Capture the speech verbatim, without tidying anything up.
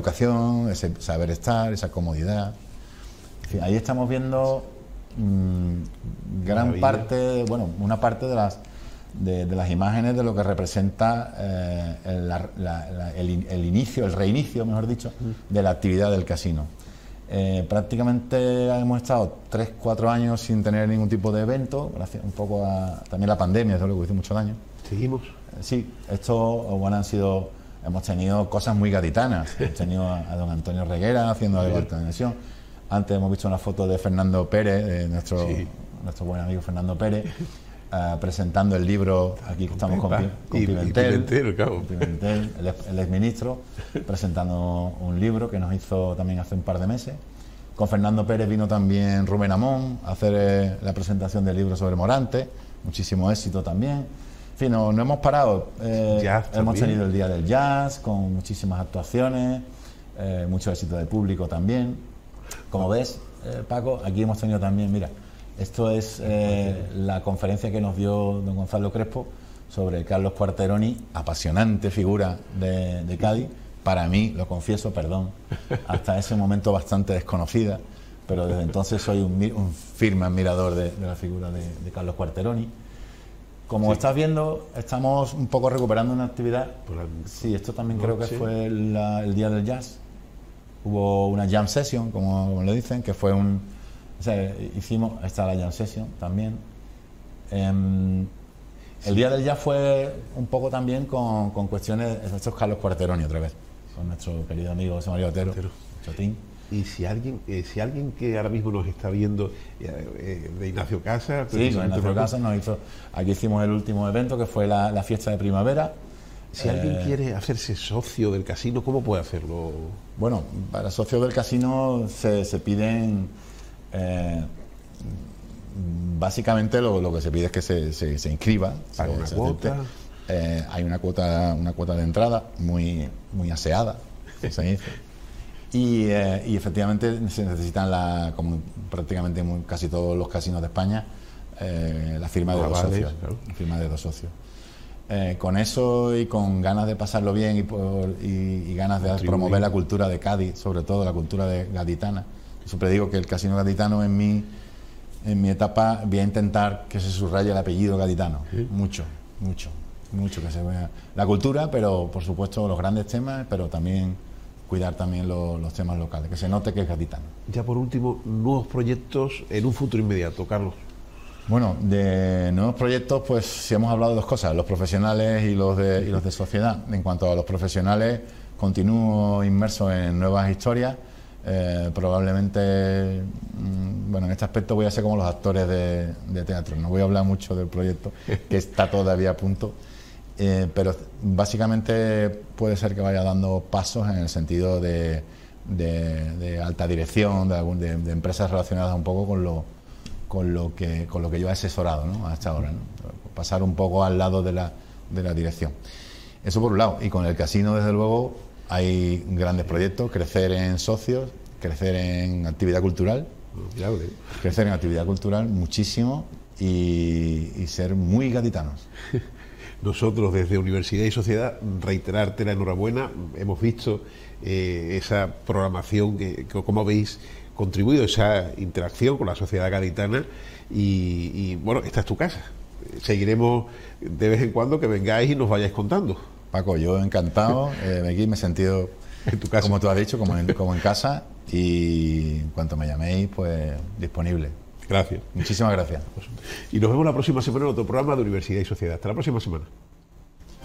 educación, ese saber estar, esa comodidad. En fin, ahí estamos viendo mmm, gran Maravilla. parte, bueno, una parte de las de, de las imágenes de lo que representa eh, el, la, la, el, el inicio, el reinicio, mejor dicho, de la actividad del casino. Eh, prácticamente hemos estado tres, cuatro años sin tener ningún tipo de evento, gracias un poco a también la pandemia, eso es lo que hizo mucho daño. ¿Seguimos? Eh, sí, esto, bueno, han sido, hemos tenido cosas muy gaditanas. Hemos tenido a, a don Antonio Reguera haciendo algo de alta dimensión. Antes hemos visto una foto de Fernando Pérez, de nuestro, sí. nuestro buen amigo Fernando Pérez, uh, presentando el libro, aquí con estamos Pepa, con, con y, Pimentel, y Pimentel, claro. Pimentel el, el exministro, presentando un libro que nos hizo también hace un par de meses. Con Fernando Pérez vino también Rubén Amón a hacer eh, la presentación del libro sobre Morante, muchísimo éxito también. En fin, no, no hemos parado, eh, hemos también. tenido el Día del Jazz con muchísimas actuaciones, eh, mucho éxito de público también. Como ves, eh, Paco, aquí hemos tenido también, mira, esto es eh, la conferencia que nos dio don Gonzalo Crespo sobre Carlos Quarteroni, apasionante figura de, de Cádiz. Para mí, lo confieso, perdón, hasta ese momento bastante desconocida, pero desde entonces soy un, un firme admirador de, de la figura de, de Carlos Quarteroni. Como sí. estás viendo, estamos un poco recuperando una actividad. Sí, esto también no, creo que sí. fue la, el Día del Jazz. Hubo una jam session, como, como le dicen, que fue un... O sea, hicimos... Está la jam session también. Eh, sí. El Día del Jazz fue un poco también con, con cuestiones... Esto es Carlos Quarteroni otra vez, con nuestro querido amigo José María Otero, Otero. Chotín. Y si alguien eh, si alguien que ahora mismo nos está viendo, eh, eh, de Ignacio Casas... Sí, con Ignacio Casas nos hizo... Aquí hicimos el último evento, que fue la, la fiesta de primavera. Si eh, alguien quiere hacerse socio del casino, ¿cómo puede hacerlo? Bueno, para socios del casino se, se piden... Eh, básicamente lo, lo que se pide es que se, se, se inscriba. ¿Para se, una se cuota? Eh, hay una cuota una cuota de entrada muy, muy aseada, se dice. Y, eh, y efectivamente se necesitan, la, como prácticamente en casi todos los casinos de España, eh, la firma de ah, dos vale, socios. Claro. La firma de dos socios. Eh, con eso y con ganas de pasarlo bien y, por, y, y ganas de Contribuir. promover la cultura de Cádiz, sobre todo la cultura de gaditana. Siempre digo que el casino gaditano en mi, en mi etapa voy a intentar que se subraye el apellido gaditano. ¿Sí? Mucho, mucho, mucho que se vea la cultura, pero por supuesto los grandes temas, pero también cuidar también los, los temas locales, que se note que es gaditano. Ya por último, nuevos proyectos en un futuro inmediato, Carlos. Bueno, de nuevos proyectos, pues sí hemos hablado de dos cosas, los profesionales y los de, y los de sociedad. En cuanto a los profesionales, continúo inmerso en nuevas historias. Eh, probablemente, mmm, bueno, en este aspecto voy a ser como los actores de, de teatro. No voy a hablar mucho del proyecto, que está todavía a punto. Eh, pero básicamente puede ser que vaya dando pasos en el sentido de, de, de alta dirección, de, algún, de, de empresas relacionadas un poco con lo, con lo, que, con lo que yo he asesorado, ¿no? Hasta ahora, ¿no? Pasar un poco al lado de la, de la dirección. Eso por un lado. Y con el casino, desde luego, hay grandes proyectos, crecer en socios, crecer en actividad cultural, crecer en actividad cultural muchísimo y, y ser muy gaditanos. Nosotros desde Universidad y Sociedad reiterarte la enhorabuena. Hemos visto eh, esa programación que, que, como habéis contribuido, esa interacción con la sociedad gaditana y, y bueno, esta es tu casa. Seguiremos de vez en cuando que vengáis y nos vayáis contando. Paco, yo encantado, eh, aquí me he sentido, en tu casa, como tú has dicho, como en, como en casa, y en cuanto me llaméis, pues disponible. Gracias. Muchísimas gracias. Y nos vemos la próxima semana en otro programa de Universidad y Sociedad. Hasta la próxima semana.